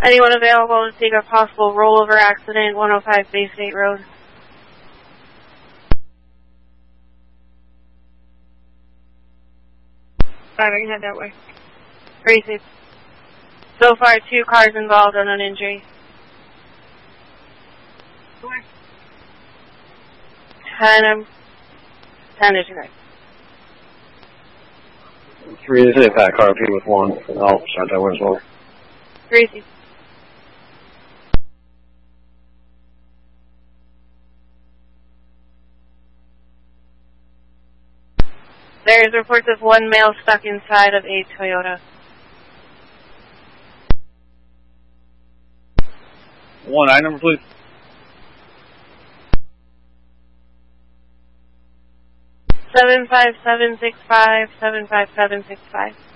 Anyone available to take a possible rollover accident, 105 Bay State Road? Driving, head that way. Gracie. So far, 2 cars involved and an injury. 10 is correct. 3 is impact RP with 1. I'll start that way as well. Gracie. There is reports of 1 male stuck inside of a Toyota. 1 I number, please. 75765, 75765.